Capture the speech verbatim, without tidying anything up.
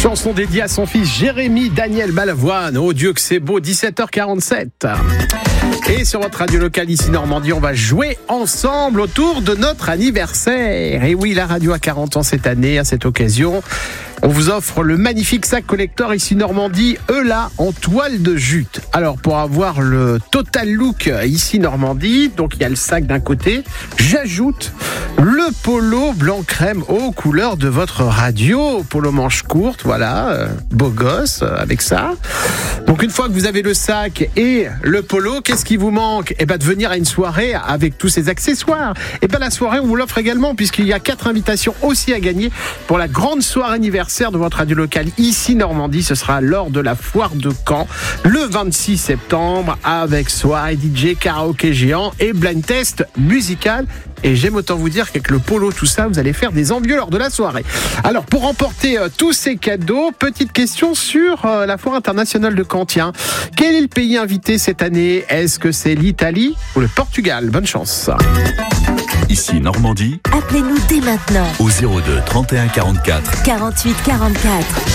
Chanson dédiée à son fils Jérémy Daniel Balavoine. Oh Dieu que c'est beau, dix-sept heures quarante-sept. Et sur votre radio locale ici Normandie, on va jouer ensemble autour de notre anniversaire. Et oui, la radio a quarante ans cette année. À cette occasion, on vous offre le magnifique sac collector ici Normandie, Eula en toile de jute. Alors pour avoir le total look ici Normandie, donc il y a le sac d'un côté, j'ajoute le polo blanc crème aux couleurs de votre radio, polo manche courte, voilà, euh, beau gosse euh, avec ça. Donc une fois que vous avez le sac et le polo, qu'est-ce qui vous manque ? Eh ben de venir à une soirée avec tous ces accessoires. Et ben la soirée on vous l'offre également puisqu'il y a quatre invitations aussi à gagner pour la grande soirée anniversaire de votre radio locale ici Normandie. Ce sera lors de la foire de Caen le vingt-six septembre avec soirée D J, karaoké géant et blind test musical. Et j'aime autant vous dire qu'avec le polo, tout ça, vous allez faire des envieux lors de la soirée. Alors, pour remporter euh, tous ces cadeaux, petite question sur euh, la foire internationale de Caen. Tiens, quel est le pays invité cette année ? Est-ce que c'est l'Italie ou le Portugal ? Bonne chance. Ici Normandie. Appelez-nous dès maintenant Au zéro deux trente et un quarante-quatre quarante-huit quarante-quatre.